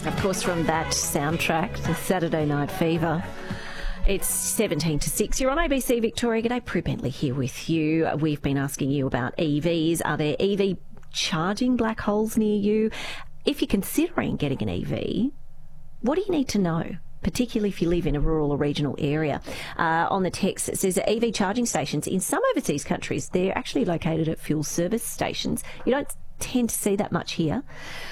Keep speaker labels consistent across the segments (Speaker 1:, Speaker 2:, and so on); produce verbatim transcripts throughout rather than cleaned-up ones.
Speaker 1: Of course, from that soundtrack to Saturday Night Fever. It's seventeen to six. You're on A B C Victoria. G'day, Prue Bentley here with you. We've been asking you about E Vs. Are there E V charging black holes near you? If you're considering getting an E V, what do you need to know? Particularly if you live in a rural or regional area. Uh, on the text, it says that E V charging stations in some overseas countries, they're actually located at fuel service stations. You don't tend to see that much here.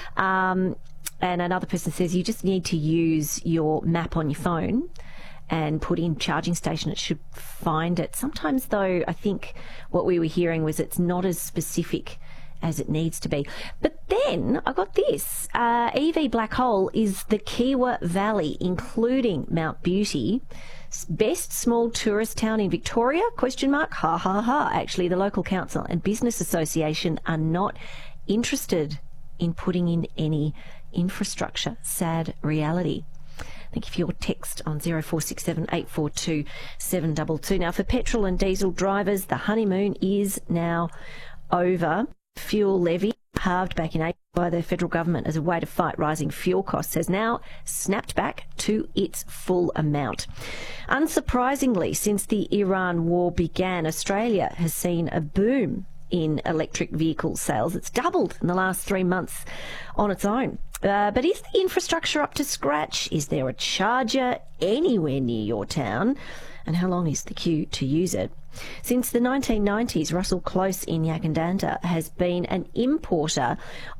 Speaker 1: Um, and another person says you just need to use your map on your phone and put in charging station. It should find it. Sometimes, though, I think what we were hearing was it's not as specific as it needs to be. But then I got this. Uh, E V black hole is the Kiewa Valley, including Mount Beauty. Best small tourist town in Victoria? Question mark. Ha, ha, ha. Actually, the local council and business association are not interested in putting in any infrastructure. Sad reality. Thank you for your text on zero four six seven eight four two seven two two. Now, for petrol and diesel drivers, the honeymoon is now over. Fuel levy, halved back in April by the federal government as a way to fight rising fuel costs, has now snapped back to its full amount. Unsurprisingly, since the Iran war began, Australia has seen a boom in electric vehicle sales. It's doubled in the last three months on its own. Uh, but is the infrastructure up to scratch? Is there a charger anywhere near your town? And how long is the queue to use it? Since the nineteen nineties, Russell Close in Yakandanda has been an importer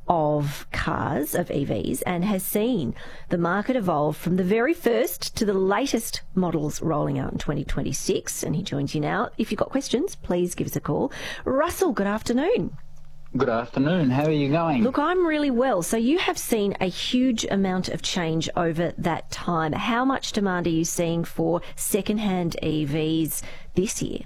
Speaker 1: of cars, of E Vs, and has seen the market evolve from the very first to the latest models rolling out in twenty twenty-six. And he joins you now. If you've got questions, please give us a call. Russell, good afternoon.
Speaker 2: Good afternoon. How are you going?
Speaker 1: Look, I'm really well. So you have seen a huge amount of change over that time. How much demand are you seeing for second-hand E Vs this year?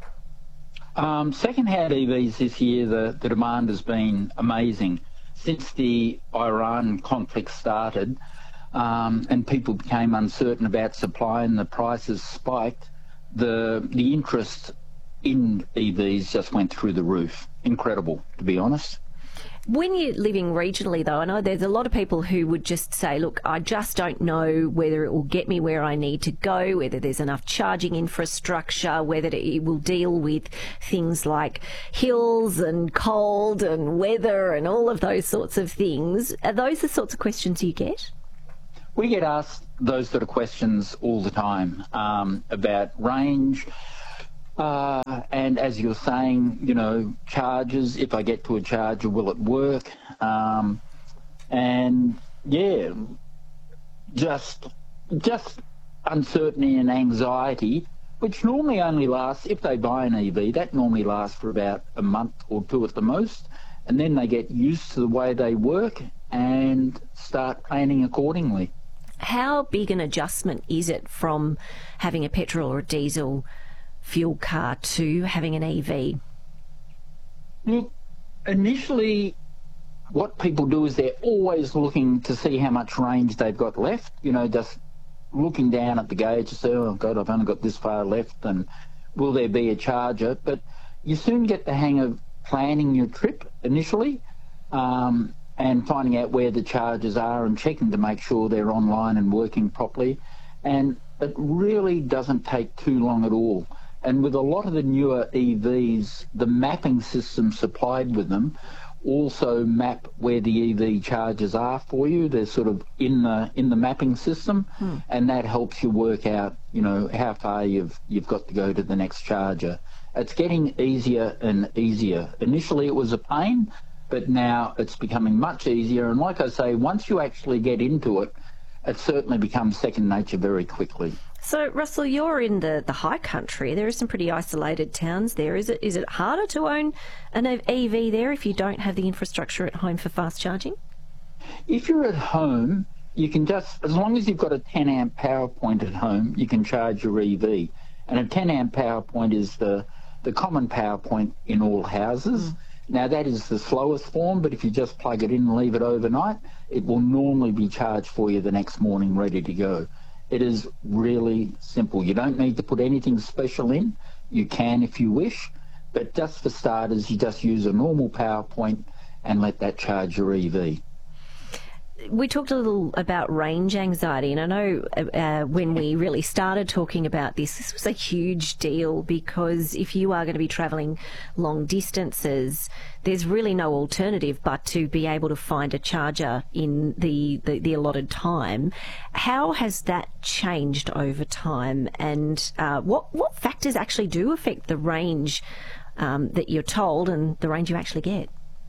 Speaker 2: Um, second-hand E Vs this year, the, the demand has been amazing. Since the Iran conflict started um, and people became uncertain about supply and the prices spiked, the the interest in E Vs just went through the roof. Incredible, to be honest.
Speaker 1: When you're living regionally, though, I know there's a lot of people who would just say, look, I just don't know whether it will get me where I need to go, whether there's enough charging infrastructure, whether it will deal with things like hills and cold and weather and all of those sorts of things. Are those the sorts of questions you get?
Speaker 2: We get asked those sort of questions all the time um, about range. Uh, and as you're saying, you know, charges, if I get to a charger, will it work? Um, and yeah, just, just uncertainty and anxiety, which normally only lasts, if they buy an E V, that normally lasts for about a month or two at the most. And then they get used to the way they work and start planning accordingly.
Speaker 1: How big an adjustment is it from having a petrol or a diesel fuel car to having an E V?
Speaker 2: Look, initially what people do is they're always looking to see how much range they've got left, you know, just looking down at the gauge to say, oh God, I've only got this far left, and will there be a charger? But you soon get the hang of planning your trip initially um, and finding out where the chargers are and checking to make sure they're online and working properly. And it really doesn't take too long at all. And with a lot of the newer E Vs, the mapping system supplied with them also map where the E V chargers are for you. They're sort of in the in the mapping system, hmm. and that helps you work out, you know, how far you've you've got to go to the next charger. It's getting easier and easier. Initially, it was a pain, but now it's becoming much easier. And like I say, once you actually get into it, it certainly becomes second nature very quickly.
Speaker 1: So, Russell, you're in the, the high country. There are some pretty isolated towns there. Is it is it harder to own an E V there if you don't have the infrastructure at home for fast charging?
Speaker 2: If you're at home, you can just, as long as you've got a ten amp power point at home, you can charge your E V. And a ten amp power point is the, the common power point in all houses. Mm. Now, that is the slowest form, but if you just plug it in and leave it overnight, it will normally be charged for you the next morning ready to go. It is really simple. You don't need to put anything special in. You can if you wish, but just for starters, you just use a normal power point and let that charge your E V.
Speaker 1: we talked a little about range anxiety, and I know uh, when we really started talking about this, this was a huge deal, because if you are going to be travelling long distances, there's really no alternative but to be able to find a charger in the, the, the allotted time. How has that changed over time, and uh, what, what factors actually do affect the range um, that you're told and the range you actually get?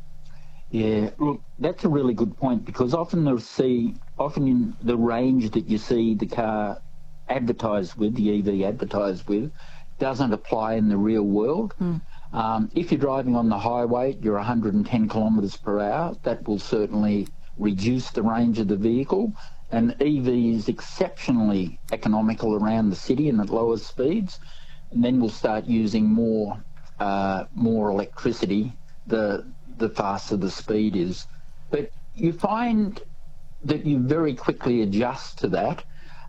Speaker 2: Yeah, look, that's a really good point, because often they'll see, often in the range that you see the car advertised with, the E V advertised with, doesn't apply in the real world. Mm. Um, if you're driving on the highway, you're one hundred ten kilometres per hour, that will certainly reduce the range of the vehicle. And E V is exceptionally economical around the city and at lower speeds. And then we'll start using more, uh, more electricity, the the faster the speed is. But you find that you very quickly adjust to that,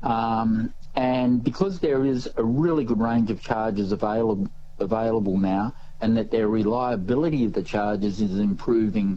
Speaker 2: um, and because there is a really good range of chargers available available now, and that their reliability of the chargers is improving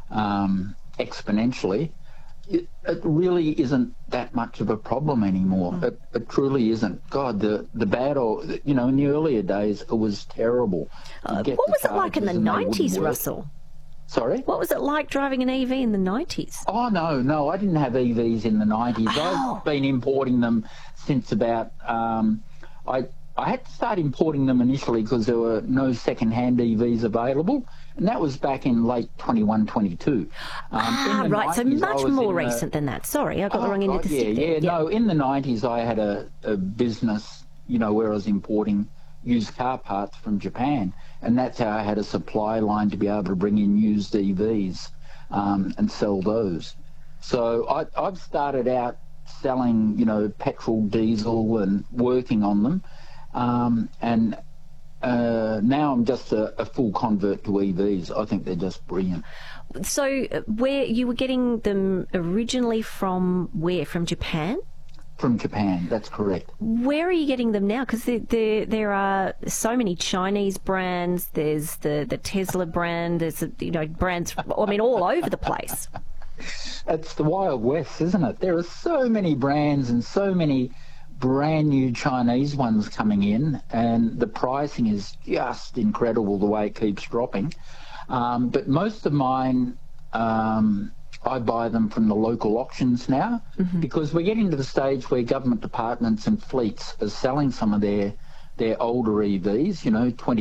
Speaker 2: um, exponentially, it, it really isn't that much of a problem anymore. Mm. It, it truly isn't. God, the the bad, or you know, in the earlier days, it was terrible.
Speaker 1: Uh, what was it like in the nineties, Russell?
Speaker 2: Sorry?
Speaker 1: What was it like driving an E V in the nineties?
Speaker 2: Oh, no, no, I didn't have E Vs in the nineties.
Speaker 1: Oh.
Speaker 2: I've been importing them since about... Um, I, I had to start importing them initially because there were no second-hand E Vs available, and that was back in late twenty-one, twenty-two. Um,
Speaker 1: ah, right, so much more recent than that. Sorry, I got
Speaker 2: oh,
Speaker 1: the wrong end of the
Speaker 2: yeah,
Speaker 1: stick there.
Speaker 2: Yeah, yeah, no, in the nineties I had a, a business, you know, where I was importing used car parts from Japan, and that's how I had a supply line to be able to bring in used E Vs um, and sell those. So I, I've started out selling, you know, petrol, diesel, and working on them, um, and uh, now I'm just a, a full convert to E Vs. I think they're just brilliant.
Speaker 1: So where you were getting them originally from? Where? From Japan?
Speaker 2: From Japan, that's correct.
Speaker 1: Where are you getting them now? Because there, there, there are so many Chinese brands. There's the, the Tesla brand. There's, you know, brands, I mean, all over the place.
Speaker 2: It's the Wild West, isn't it? There are so many brands and so many brand new Chinese ones coming in, and the pricing is just incredible the way it keeps dropping. Um, but most of mine... Um, I buy them from the local auctions now, mm-hmm. because we're getting to the stage where government departments and fleets are selling some of their their older E Vs, you know, twenty